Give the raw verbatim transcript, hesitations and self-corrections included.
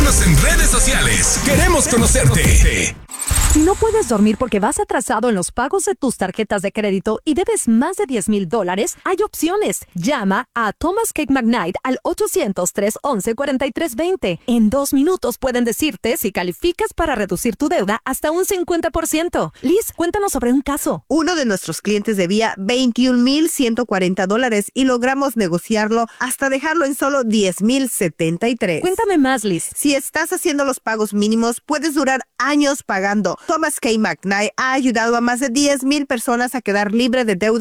Síguenos en redes sociales. Queremos conocerte. Si no puedes dormir porque vas atrasado en los pagos de tus tarjetas de crédito y debes más de diez mil dólares, hay opciones. Llama a Thomas Cake McKnight al ochocientos, tres once, cuarenta y tres veinte. En dos minutos pueden decirte si calificas para reducir tu deuda hasta un cincuenta por ciento. Liz, cuéntanos sobre un caso. Uno de nuestros clientes debía veintiún mil ciento cuarenta dólares y logramos negociarlo hasta dejarlo en solo diez mil setenta y tres. Cuéntame más, Liz. Si estás haciendo los pagos mínimos, puedes durar años pagando. Thomas Cake McKnight ha ayudado a más de diez mil personas a quedar libre de deuda